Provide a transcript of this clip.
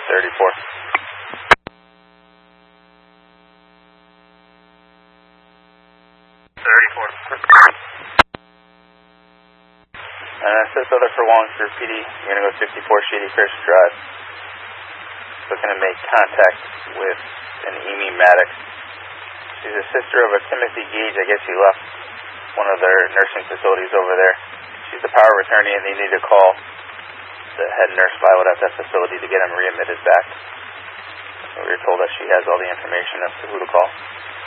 34. This is other for Wallingford PD. You're going to go 64 Shady Fish Drive. Looking to make contact with an Amy Maddox. She's a sister of a Timothy Gage. I guess he left one of their nursing facilities over there. She's the power of attorney, and they need to call the head nurse pilot at that facility to get him readmitted back. So we were told that she has all the information as to who to call.